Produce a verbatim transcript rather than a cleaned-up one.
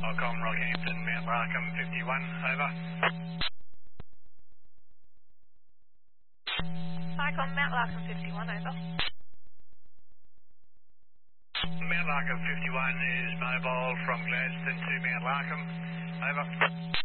Ocom Rockhampton, Mount Larkham fifty-one, over. Icon Mount Larkham fifty-one, over. Mount Larkham fifty-one is mobile from Gladstone to Mount Larkham, over.